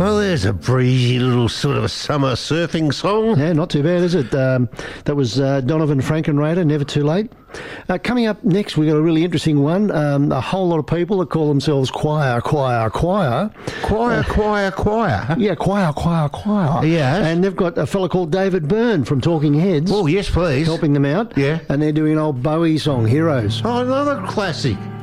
Well, there's a breezy little sort of a summer surfing song. Yeah, not too bad, is it? That was Donovan Frankenrader, Never Too Late. Coming up next, we've got a really interesting one. A whole lot of people that call themselves choir. Choir. Yeah, choir. Yes. And they've got a fella called David Byrne from Talking Heads. Oh, yes, please. Helping them out. Yeah. And they're doing an old Bowie song, Heroes. Oh, another classic.